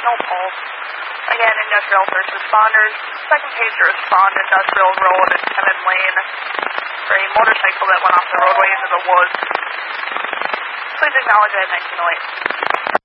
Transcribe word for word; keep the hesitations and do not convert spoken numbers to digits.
no pulse. Again, industrial first responders. Second page to respond, Industrial Road and Kevin Lane for a motorcycle that went off the roadway into the woods. Please acknowledge I have nineteen oh eight.